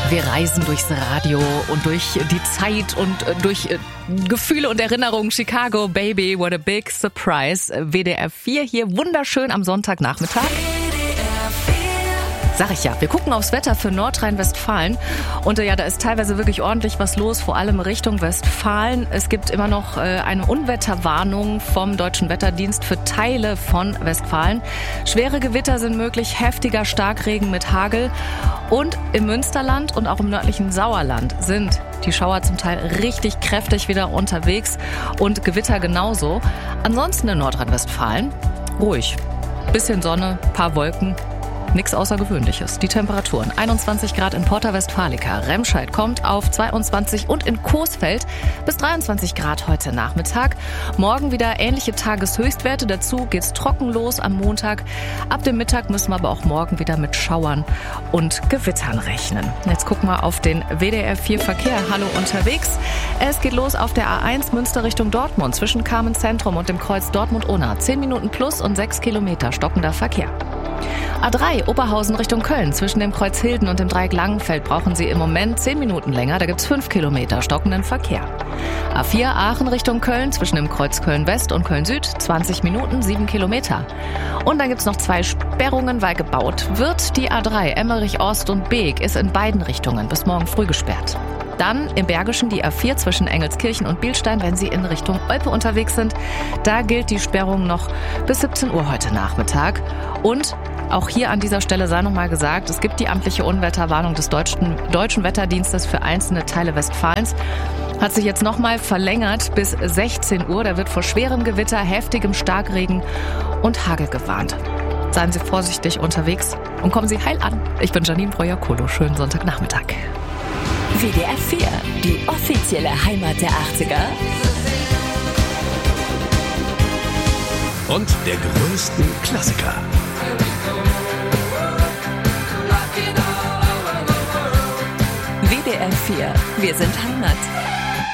Wir reisen durchs Radio und durch die Zeit und durch Gefühle und Erinnerungen. Chicago, Baby, what a big surprise. WDR 4 hier, wunderschön am Sonntagnachmittag. Sag ich ja, wir gucken aufs Wetter für Nordrhein-Westfalen und ja, da ist teilweise wirklich ordentlich was los, vor allem Richtung Westfalen. Es gibt immer noch eine Unwetterwarnung vom Deutschen Wetterdienst für Teile von Westfalen. Schwere Gewitter sind möglich, heftiger Starkregen mit Hagel und im Münsterland und auch im nördlichen Sauerland sind die Schauer zum Teil richtig kräftig wieder unterwegs und Gewitter genauso. Ansonsten in Nordrhein-Westfalen ruhig, bisschen Sonne, paar Wolken. Nichts Außergewöhnliches. Die Temperaturen 21 Grad in Porta Westfalica. Remscheid kommt auf 22 und in Coesfeld bis 23 Grad heute Nachmittag. Morgen wieder ähnliche Tageshöchstwerte. Dazu geht's trocken los am Montag. Ab dem Mittag müssen wir aber auch morgen wieder mit Schauern und Gewittern rechnen. Jetzt gucken wir auf den WDR 4 Verkehr. Hallo unterwegs. Es geht los auf der A1 Münster Richtung Dortmund zwischen Carmen Zentrum und dem Kreuz Dortmund-Unna. 10 Minuten plus und 6 Kilometer stockender Verkehr. A3 Oberhausen Richtung Köln. Zwischen dem Kreuz Hilden und dem Dreieck Langenfeld brauchen Sie im Moment 10 Minuten länger. Da gibt's 5 Kilometer stockenden Verkehr. A4 Aachen Richtung Köln. Zwischen dem Kreuz Köln West und Köln Süd 20 Minuten, 7 Kilometer. Und dann gibt's noch 2 Sperrungen, weil gebaut wird. Die A3 Emmerich Ost und Beek ist in beiden Richtungen bis morgen früh gesperrt. Dann im Bergischen die A4 zwischen Engelskirchen und Bielstein, wenn Sie in Richtung Olpe unterwegs sind. Da gilt die Sperrung noch bis 17 Uhr heute Nachmittag. Und auch hier an dieser Stelle sei nochmal gesagt, es gibt die amtliche Unwetterwarnung des Deutschen Wetterdienstes für einzelne Teile Westfalens. Hat sich jetzt nochmal verlängert bis 16 Uhr. Da wird vor schwerem Gewitter, heftigem Starkregen und Hagel gewarnt. Seien Sie vorsichtig unterwegs und kommen Sie heil an. Ich bin Janine Breuer-Kolo. Schönen Sonntagnachmittag. WDR 4, die offizielle Heimat der 80er. Und der größten Klassiker. WDR 4, wir sind Heimat.